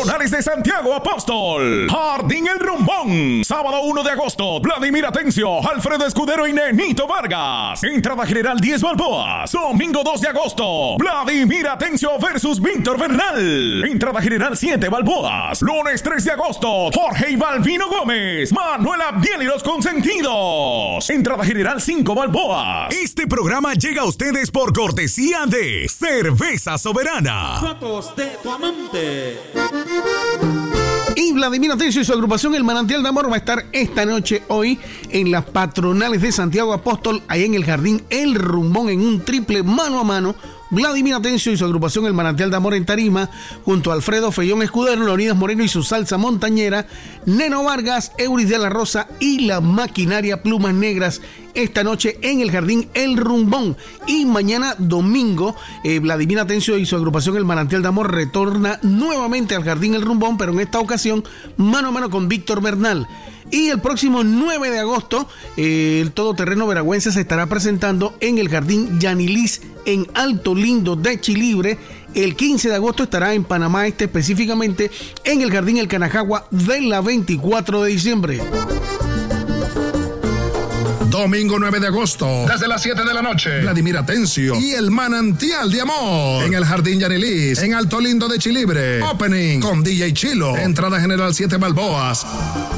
Patronales de Santiago Apóstol. Jardín El Rumbón. Sábado 1 de agosto. Vladimir Atencio, Alfredo Escudero y Nenito Vargas. Entrada general 10 balboas. Domingo 2 de agosto. Vladimir Atencio versus Víctor Bernal. Entrada general 7 balboas. Lunes 3 de agosto. Jorge y Balvino Gómez. Manuel Abdiel y los consentidos. Entrada general 5 balboas. Este programa llega a ustedes por cortesía de Cerveza Soberana. Fotos de tu amante. Y Vladimir Atencio y su agrupación El Manantial de Amor va a estar esta noche, hoy, en las Patronales de Santiago Apóstol, ahí en el Jardín El Rumbón, en un triple mano a mano. Vladimir Atencio y su agrupación El Manantial de Amor en tarima, junto a Alfredo Fellón Escudero, Leonidas Moreno y su salsa montañera, Neno Vargas, Euris de la Rosa y la maquinaria Plumas Negras, esta noche en el Jardín El Rumbón. Y mañana domingo, Vladimir Atencio y su agrupación El Manantial de Amor retorna nuevamente al Jardín El Rumbón, pero en esta ocasión mano a mano con Víctor Bernal. Y el próximo 9 de agosto, el todoterreno veragüense se estará presentando en el Jardín Yanilis en Alto Lindo de Chilibre. El 15 de agosto estará en Panamá Este, específicamente en el Jardín El Canajagua de la 24 de diciembre. Domingo 9 de agosto, desde las 7 de la noche, Vladimir Atencio y El Manantial de Amor en el Jardín Yanilis, en Alto Lindo de Chilibre. Opening con DJ Chilo. Entrada general 7 balboas.